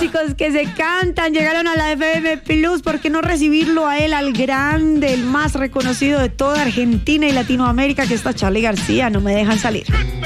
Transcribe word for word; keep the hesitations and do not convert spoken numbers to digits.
clásicos que se cantan llegaron a la F M Plus. ¿Por qué no recibirlo a él, al grande, el más reconocido de toda Argentina y Latinoamérica, que está Charly García? No me dejan salir.